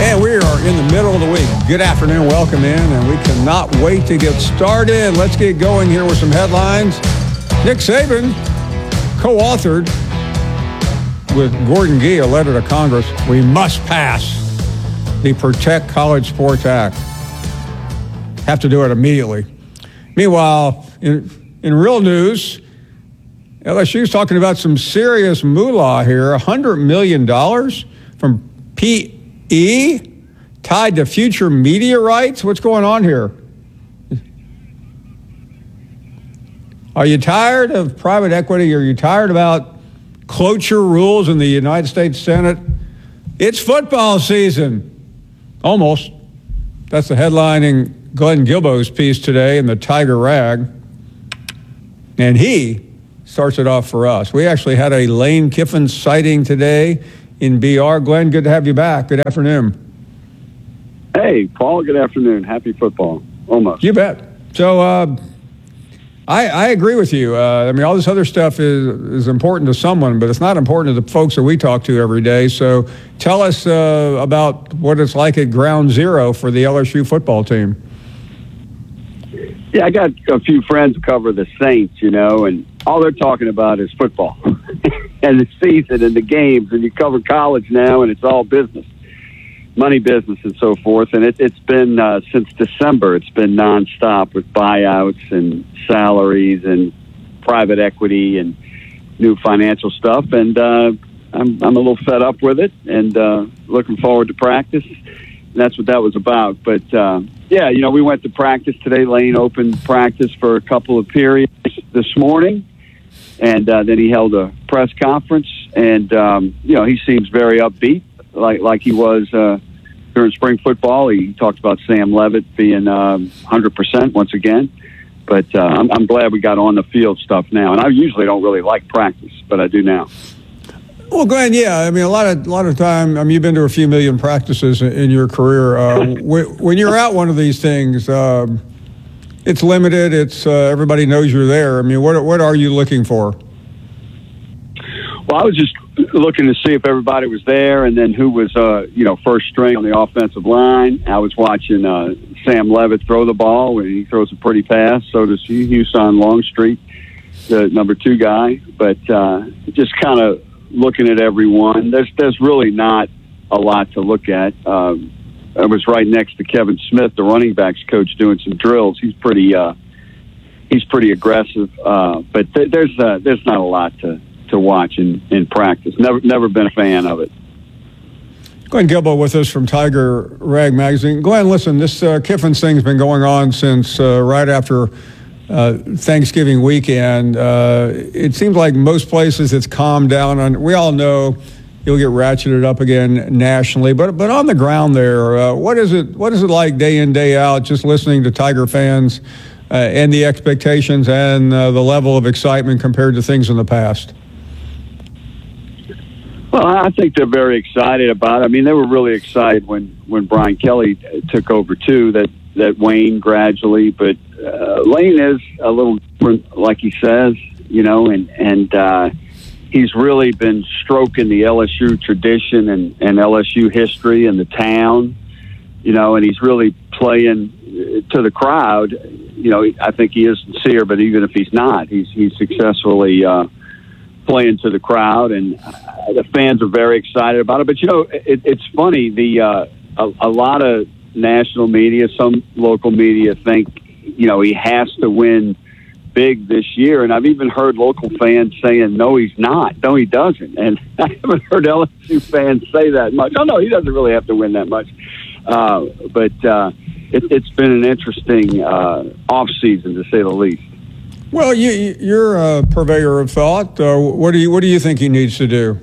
And we are in the middle of the week. Good afternoon, welcome in, and we cannot wait to get started. Let's get going here with some headlines. Nick Saban co-authored with Gordon Gee a letter to Congress. We must pass the Protect College Sports Act. Have to do it immediately. Meanwhile, in real news, LSU's talking about some serious moolah here, $100 million from PE tied to future media rights. What's going on here? Are you tired of private equity? Are you tired about cloture rules in the United States Senate? It's football season. Almost. That's the headline in Glenn Guilbeau's piece today in the Tiger Rag. And he starts it off for us. We actually had a Lane Kiffin sighting today in BR. Glenn, good to have you back. Good afternoon. Hey, Paul, good afternoon. Happy football. Almost. You bet. So I agree with you. I mean, all this other stuff is important to someone, but it's not important to the folks that we talk to every day. So tell us about what it's like at ground zero for the LSU football team. Yeah, I got a few friends who cover the Saints, and all they're talking about is football and the season and the games. And you cover college now, and it's all business, money business and so forth. And it's been, since December, it's been nonstop with buyouts and salaries and private equity and new financial stuff. And I'm a little fed up with it and looking forward to practice. And that's what that was about. But, yeah, we went to practice today. Lane opened practice for a couple of periods this morning. And then he held a press conference. And, he seems very upbeat, like he was during spring football. He talked about Sam Levitt being 100% once again. But I'm glad we got on the field stuff now. And I usually don't really like practice, but I do now. Well, Glenn, yeah, I mean, a lot of time. I mean, you've been to a few million practices in your career. When you're at one of these things, it's limited. It's everybody knows you're there. I mean, what are you looking for? Well, I was just looking to see if everybody was there, and then who was first string on the offensive line. I was watching Sam Levitt throw the ball when he throws a pretty pass. So does Houston Longstreet, the number 2 guy. But just kind of looking at everyone, there's really not a lot to look at. I was right next to Kevin Smith, the running backs coach, doing some drills. He's pretty aggressive, but there's not a lot to watch in practice. Never been a fan of it. Glenn Guilbeau with us from Tiger Rag Magazine. Glenn, listen, this Kiffin's thing's been going on since right after Thanksgiving weekend. It seems like most places it's calmed down. We all know you'll get ratcheted up again nationally, but on the ground there, what is it like day in, day out, just listening to Tiger fans and the expectations and the level of excitement compared to things in the past? Well, I think they're very excited about it. I mean, they were really excited when Brian Kelly took over too, that waned gradually, but Lane is a little different, like he says, and he's really been stroking the LSU tradition and LSU history and the town, and he's really playing to the crowd. I think he is sincere, but even if he's not, he's successfully playing to the crowd, and the fans are very excited about it. But, it's funny, a lot of national media, some local media think, he has to win big this year. And I've even heard local fans saying, no, he's not. No, he doesn't. And I haven't heard LSU fans say that much. Oh, no, he doesn't really have to win that much. But it's been an interesting off season, to say the least. Well, you're a purveyor of thought. What do you think he needs to do?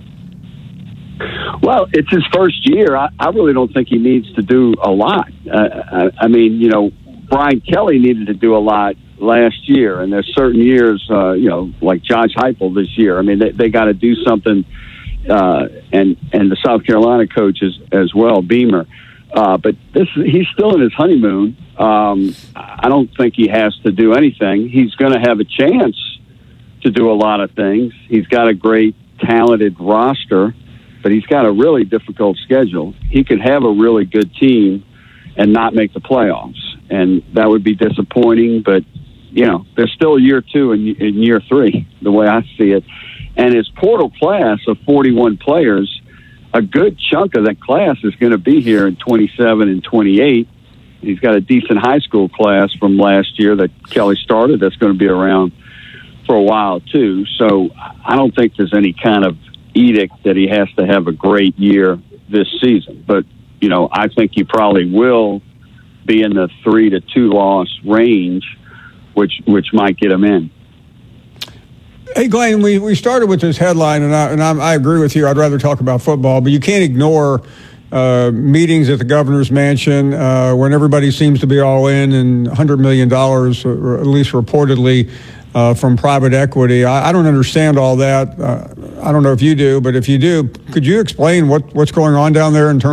Well, it's his first year. I really don't think he needs to do a lot. I mean, Brian Kelly needed to do a lot last year, and there's certain years, like Josh Heupel this year. I mean, they got to do something, and the South Carolina coaches as well, Beamer. But he's still in his honeymoon. I don't think he has to do anything. He's going to have a chance to do a lot of things. He's got a great, talented roster. but he's got a really difficult schedule. He could have a really good team and not make the playoffs, and that would be disappointing. But there's still year 2 and year 3, the way I see it. And his portal class of 41 players, a good chunk of that class is going to be here in 27 and 28. He's got a decent high school class from last year that Kelly started that's going to be around for a while, too. So I don't think there's any kind of edict that he has to have a great year this season. But, I think he probably will be in the 3 to 2 loss range, which might get him in. Hey, Glenn, we started with this headline, and I agree with you. I'd rather talk about football, but you can't ignore meetings at the governor's mansion when everybody seems to be all in and $100 million, or at least reportedly, from private equity. I don't understand all that. I don't know if you do, but if you do, could you explain what's going on down there in terms